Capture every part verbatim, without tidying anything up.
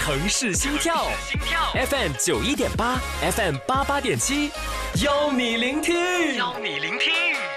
城市心跳 F M 九一点八 F M 八八点七，邀你聆听，邀你聆听。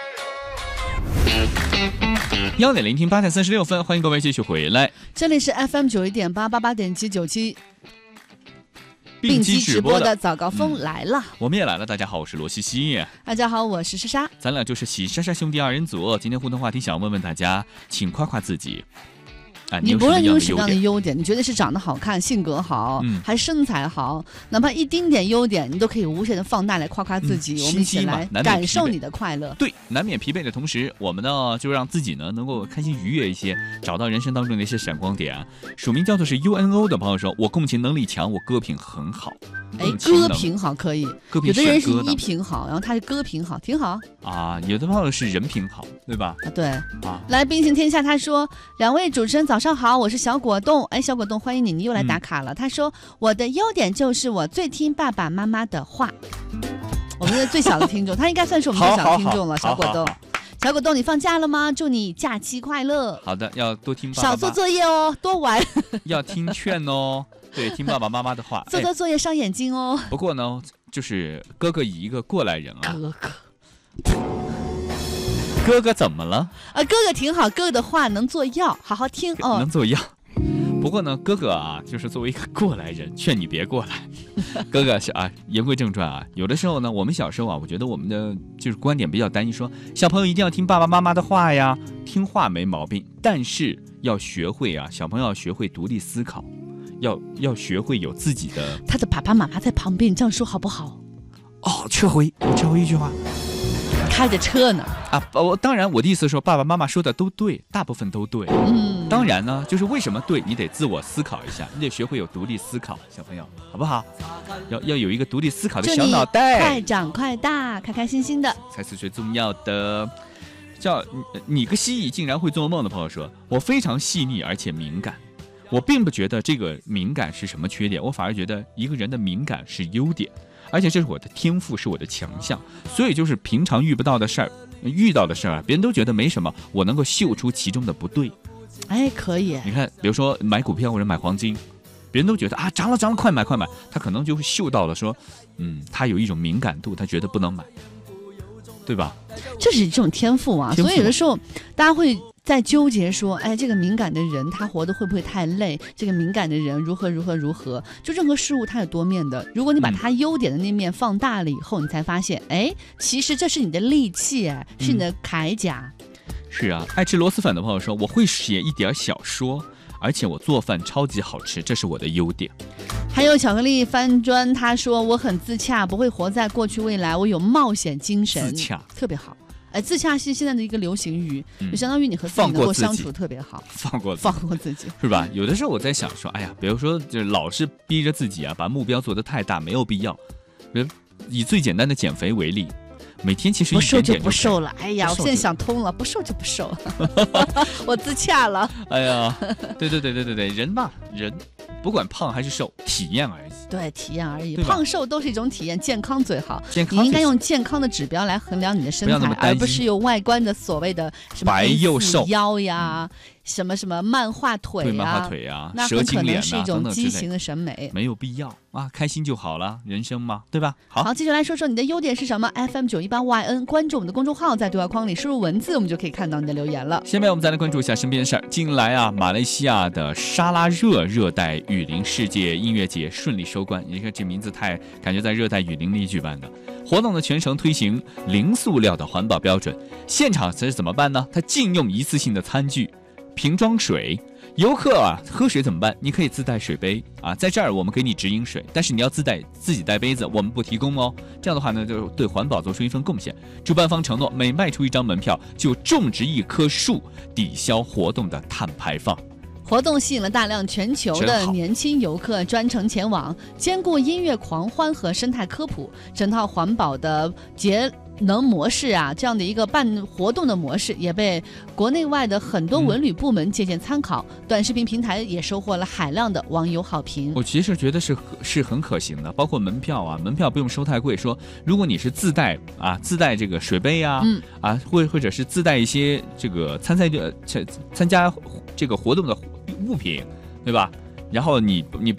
幺点聆听八点三十六分，欢迎各位继续回来。 这里是 F M 九一点八八八点七九七。 并机直播的早高峰来了、 嗯，我们也来了。大家好，我是罗西西。 大家好，我是莎莎。 咱俩就是喜莎莎兄弟二人组。今天互动话题想问问大家，请夸夸自己。啊、你, 你不论你有什么样的优点，你觉得是长得好看、性格好， 嗯、 还是身材好，哪怕一丁点优点，你都可以无限的放大来夸夸自己。嗯、我们一起来感受你的快乐。 对，难免疲惫的同时，我们呢就让自己呢能够开心愉悦一些，找到人生当中的一些闪光点、啊。署名叫做是 U N O 的朋友说，我共情能力强，我歌评很好。 哎，歌评好可以， 歌评有的人是一评好，然后他是歌评好，挺好啊。有的朋友是人评好，对吧？ 啊，对啊。 来，冰行天下他说，两位主持人早上好，我是小果冻。哎，小果冻，欢迎你，你又来打卡了。嗯、他说，我的优点就是我最听爸爸妈妈的话。我们的最小的听众，他应该算是我们最小的听众了。小果冻，小果冻，你放假了吗？祝你假期快乐。 好的，要多听爸爸。 少做作业哦，多玩。 要听劝哦。对，听爸爸妈妈的话， 做做作业伤眼睛哦。 不过呢，就是哥哥以一个过来人啊， 哥哥， 哥哥怎么了？ 啊，哥哥挺好，哥哥的话能做药，好好听哦。 能做药。不过呢，哥哥啊，就是作为一个过来人，劝你别过来。哥哥是啊，言归正传啊，有的时候呢，我们小时候啊，我觉得我们的就是观点比较单一，说小朋友一定要听爸爸妈妈的话呀，听话没毛病，但是要学会啊，小朋友要学会独立思考。要要学会有自己的， 他的爸爸妈妈在旁边，你这样说好不好？ 哦，撤回，撤回一句话， 开着车呢啊！我当然我的意思说，爸爸妈妈说的都对，大部分都对。 嗯， 当然呢，就是为什么对，你得自我思考一下，你得学会有独立思考，小朋友，好不好？要要有一个独立思考的小脑袋， 快长快大，开开心心的， 才是最重要的。叫你个蜥蜴竟然会做梦的朋友说，我非常细腻而且敏感。我并不觉得这个敏感是什么缺点，我反而觉得一个人的敏感是优点，而且这是我的天赋，是我的强项。所以就是平常遇不到的事儿，遇到的事儿啊，别人都觉得没什么，我能够嗅出其中的不对。 哎，可以。 你看，比如说买股票或者买黄金，别人都觉得啊涨了涨了，快买快买，他可能就会嗅到了说，嗯，他有一种敏感度，他觉得不能买，对吧？ 这是一种天赋啊，所以有的时候大家会在纠结说，哎，这个敏感的人他活得会不会太累？这个敏感的人如何如何如何？就任何事物它有多面的，如果你把他优点的那面放大了以后，你才发现，哎，其实这是你的利器，哎，是你的铠甲。 嗯、是啊，爱吃螺蛳粉的朋友说，我会写一点小说，而且我做饭超级好吃，这是我的优点。 还有巧克力翻砖，他说我很自洽，不会活在过去未来，我有冒险精神， 自洽特别好。哎，自洽是现在的一个流行语，嗯、就相当于你和自己能够相处特别好， 放过放过自己， 是吧？有的时候我在想说，哎呀，比如说就是老是逼着自己啊，把目标做得太大，没有必要。以最简单的减肥为例，每天其实一点点就不瘦就不瘦了。哎呀，我现在想通了，不瘦就不瘦，我自洽了。 哎呀，对对对对对对，人嘛，人不管胖还是瘦，体验而已。 对，体验而已，胖瘦都是一种体验，健康最好。 健康你应该用健康的指标来衡量你的身材，而不是有外观的所谓的什么白又瘦腰呀。嗯什么什么漫画腿啊， 对漫画腿啊， 那很可能是一种畸形的审美， 没有必要啊，开心就好了，人生嘛，对吧？好， 好，接着来说说你的优点是什么 ？F M 九一八 Y N， 关注我们的公众号，在对话框里输入文字，我们就可以看到你的留言了。 下面我们再来关注一下身边的事儿。近来啊，马来西亚的沙拉热热带雨林世界音乐节顺利收官，你看这名字太感觉在热带雨林里举办的活动的全程推行零塑料的环保标准，现场是怎么办呢？它禁用一次性的餐具。瓶装水，游客啊喝水怎么办？你可以自带水杯啊，在这儿我们给你直饮水，但是你要自带自己带杯子，我们不提供哦。这样的话呢，就对环保做出一份贡献。主办方承诺，每卖出一张门票就种植一棵树，抵消活动的碳排放。 活动吸引了大量全球的年轻游客专程前往，兼顾音乐狂欢和生态科普，整套环保的节能模式啊，这样的一个办活动的模式也被国内外的很多文旅部门借鉴参考，嗯、短视频平台也收获了海量的网友好评。 我其实觉得是是很可行的，包括门票啊，门票不用收太贵。说如果你是自带啊，自带这个水杯啊，嗯、啊，或或者是自带一些这个参赛的参加这个活动的物品，对吧？然后你你